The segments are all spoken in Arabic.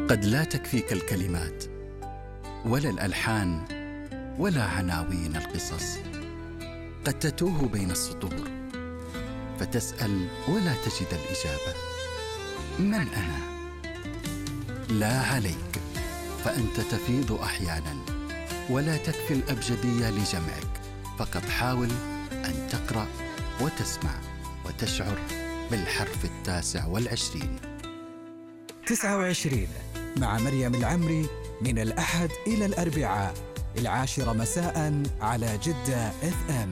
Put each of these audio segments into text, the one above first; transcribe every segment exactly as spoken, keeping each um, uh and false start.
قد لا تكفيك الكلمات ولا الألحان ولا عناوين القصص. قد تتوه بين السطور فتسأل ولا تجد الإجابة. من أنا؟ لا عليك، فأنت تفيض أحيانا ولا تكفي الأبجدية لجمعك. فقط حاول أن تقرأ وتسمع وتشعر بالحرف التاسع والعشرين. تسعة وعشرين مع مريم العمري، من الأحد إلى الأربعاء العاشرة مساء على جدة إف إم.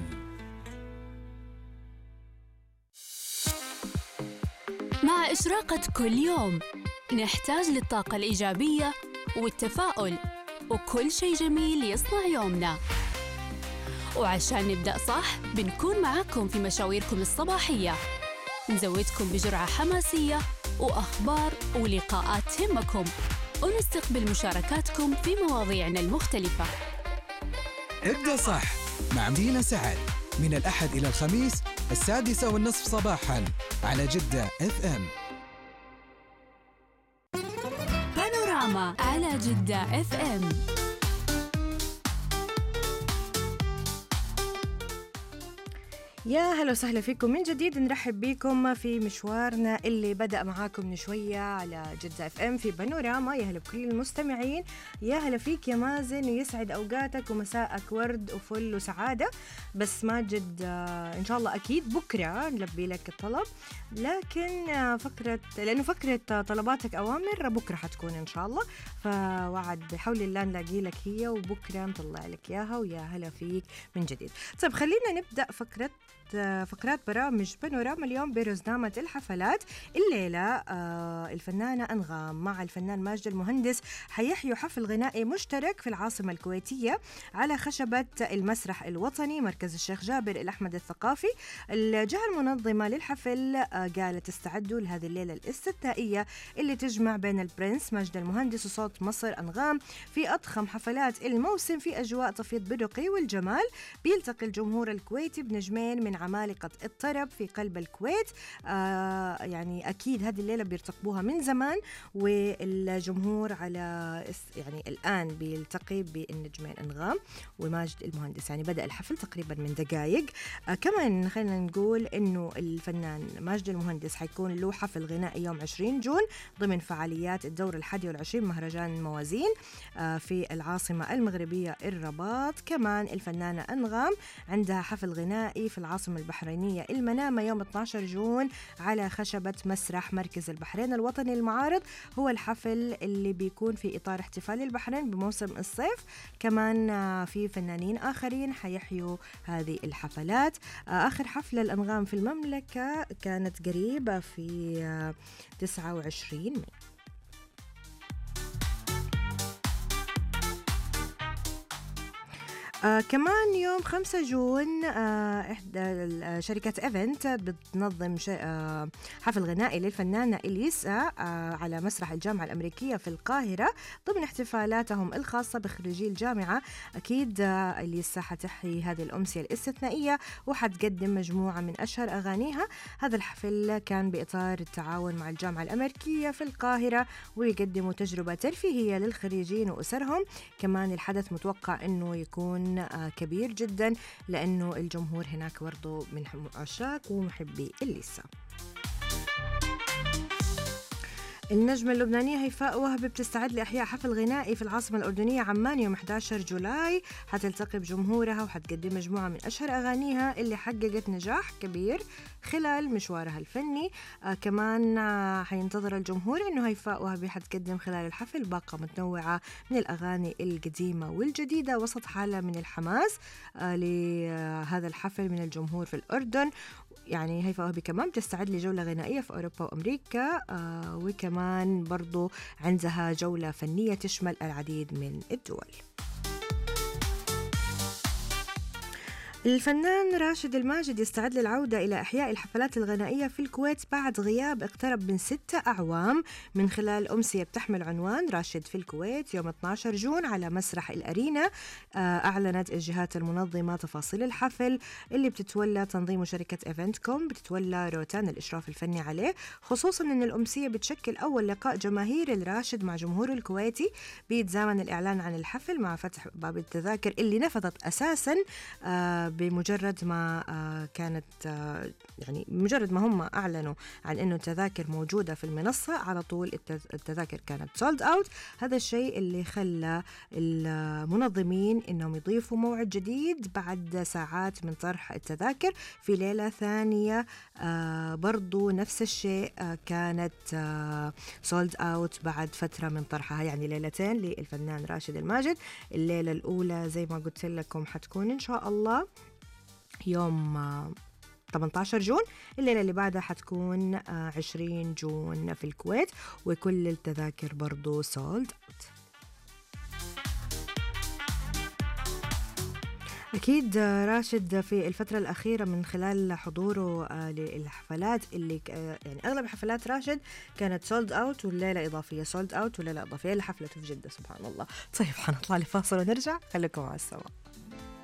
مع إشراقة كل يوم نحتاج للطاقة الإيجابية والتفاؤل وكل شيء جميل يصنع يومنا. وعشان نبدأ صح بنكون معاكم في مشاويركم الصباحية، نزودكم بجرعة حماسية وأخبار ولقاءات تهمكم، ونستقبل مشاركاتكم في مواضيعنا المختلفة. ابدأ صح مع مدينة سعد من الأحد إلى الخميس السادسة والنصف صباحاً على جدة إف إم. بانوراما على جدة إف إم. يا هلا وسهلا فيكم من جديد. نرحب بكم في مشوارنا اللي بدأ معاكم من شوية على جدة اف ام في بانوراما. يا هلا بكل المستمعين، يا هلا فيك يا مازن، ويسعد أوقاتك ومساءك ورد وفل وسعادة. بس ماجد إن شاء الله أكيد بكرة نلبي لك الطلب، لكن فكرة لأنه فكرة طلباتك أوامر بكرة حتكون إن شاء الله، فوعد بحول الله نلاقي لك هي وبكرة نطلع لك إياها. ويا هلا فيك من جديد. طيب خلينا نبدأ فكرة فقرات برامج بانوراما اليوم برزنامة الحفلات. الليلة آه الفنانة أنغام مع الفنان ماجد المهندس حيحيوا حفل غنائي مشترك في العاصمة الكويتية على خشبة المسرح الوطني مركز الشيخ جابر الأحمد الثقافي. الجهة المنظمة للحفل آه قالت استعدوا لهذه الليلة الاستثنائية اللي تجمع بين البرنس ماجد المهندس وصوت مصر أنغام في أضخم حفلات الموسم في أجواء تفيض بالرقي والجمال. بيلتقي الجمهور الكويتي بنجمين من عمالقة الطرب في قلب الكويت. آه يعني أكيد هذه الليلة بيرتقبوها من زمان، والجمهور على يعني الآن بيلتقي بالنجمين أنغام وماجد المهندس. يعني بدأ الحفل تقريبا من دقائق. آه كمان خلينا نقول إنه الفنان ماجد المهندس حيكون له حفل غنائي يوم عشرين جون ضمن فعاليات الدور الحادي والعشرين مهرجان موازين آه في العاصمة المغربية الرباط. كمان الفنانة أنغام عندها حفل غنائي في العاصمة البحرينية المنامة يوم اثني عشر جون على خشبة مسرح مركز البحرين الوطني المعارض. هو الحفل اللي بيكون في إطار احتفال البحرين بموسم الصيف. كمان في فنانين آخرين حيحيوا هذه الحفلات. آخر حفلة الأنغام في المملكة كانت قريبة في تسعة وعشرين مايو. آه كمان يوم خمسة جون آه إحدى شركة إيفنت بتنظم آه حفل غنائي للفنانة إليسا آه على مسرح الجامعة الأمريكية في القاهرة ضمن احتفالاتهم الخاصة بخريجي الجامعة. أكيد آه إليسا حتحيي هذه الأمسية الاستثنائية وحتقدم مجموعة من أشهر أغانيها. هذا الحفل كان بإطار التعاون مع الجامعة الأمريكية في القاهرة ويقدموا تجربة ترفيهية للخريجين وأسرهم. كمان الحدث متوقع أنه يكون كبير جدا لأنه الجمهور هناك برضو من عشاق ومحبي إليسا. النجمة اللبنانية هيفاء وهبي بتستعد لإحياء حفل غنائي في العاصمة الأردنية عمان يوم أحد عشر جولاي. حتلتقي بجمهورها وحتقدم مجموعة من أشهر أغانيها اللي حققت نجاح كبير خلال مشوارها الفني. آه كمان آه حينتظر الجمهور إنه هيفاء وهبي حتقدم خلال الحفل باقة متنوعة من الأغاني القديمة والجديدة وسط حالة من الحماس آه لهذا الحفل من الجمهور في الأردن. يعني هيفاء وهبي كمان بتستعد لجولة غنائية في أوروبا وأمريكا آه وكمان برضو عندها جولة فنية تشمل العديد من الدول. الفنان راشد الماجد يستعد للعودة إلى إحياء الحفلات الغنائية في الكويت بعد غياب اقترب من ستة أعوام، من خلال أمسية بتحمل عنوان راشد في الكويت يوم اثني عشر جون على مسرح الأرينا. أعلنت الجهات المنظمة تفاصيل الحفل اللي بتتولى تنظيم شركة إيفنت كوم، بتتولى روتان الإشراف الفني عليه، خصوصا أن الأمسية بتشكل أول لقاء جماهيري الراشد مع جمهوره الكويتي. بيتزامن الإعلان عن الحفل مع فتح باب التذاكر اللي نفذت أساسا بمجرد ما كانت يعني مجرد ما هم أعلنوا عن أنه التذاكر موجودة في المنصة، على طول التذاكر كانت سولد أوت. هذا الشيء اللي خلى المنظمين أنهم يضيفوا موعد جديد بعد ساعات من طرح التذاكر في ليلة ثانية. برضو نفس الشيء كانت سولد أوت بعد فترة من طرحها، يعني ليلتين للفنان راشد الماجد. الليلة الأولى زي ما قلت لكم حتكون إن شاء الله يوم ثمانية عشر جون، الليلة اللي بعدها حتكون عشرين جون في الكويت، وكل التذاكر برضو سولد أوت. أكيد راشد في الفترة الأخيرة من خلال حضوره للحفلات اللي يعني أغلب حفلات راشد كانت سولد أوت، والليلة إضافية سولد أوت، والليلة إضافية لحفلته في جدة. سبحان الله. طيب حنطلع لفاصل ونرجع، خليكم مع السوا.